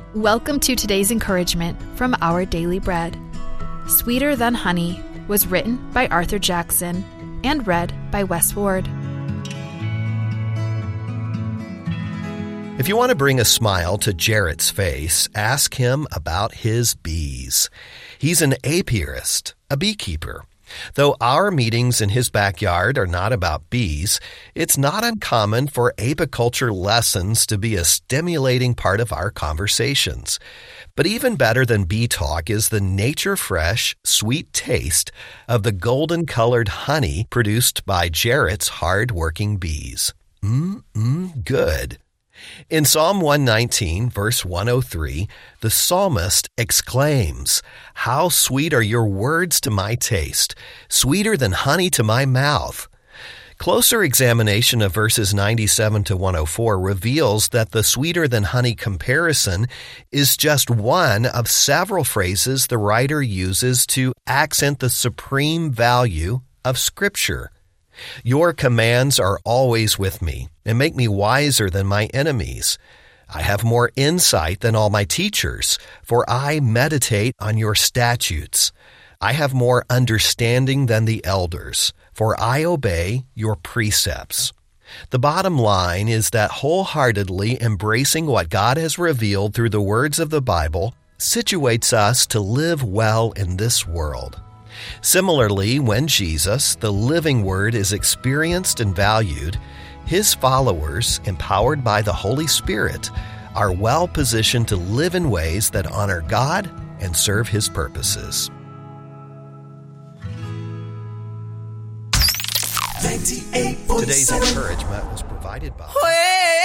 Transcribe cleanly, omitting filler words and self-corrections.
Welcome to today's encouragement from Our Daily Bread. Sweeter Than Honey was written by Arthur Jackson and read by Wes Ward. If you want to bring a smile to Jarrett's face, ask him about his bees. He's an apiarist, a beekeeper. Though our meetings in his backyard are not about bees, it's not uncommon for apiculture lessons to be a stimulating part of our conversations. But even better than bee talk is the nature-fresh, sweet taste of the golden-colored honey produced by Jarrett's hard-working bees. Good. In Psalm 119, verse 103, the psalmist exclaims, "How sweet are your words to my taste, sweeter than honey to my mouth." Closer examination of verses 97 to 104 reveals that the sweeter than honey comparison is just one of several phrases the writer uses to accent the supreme value of Scripture. Your commands are always with me and make me wiser than my enemies. I have more insight than all my teachers, for I meditate on your statutes. I have more understanding than the elders, for I obey your precepts. The bottom line is that wholeheartedly embracing what God has revealed through the words of the Bible situates us to live well in this world. Similarly, when Jesus, the living Word, is experienced and valued, His followers, empowered by the Holy Spirit, are well positioned to live in ways that honor God and serve His purposes. Today's encouragement was provided by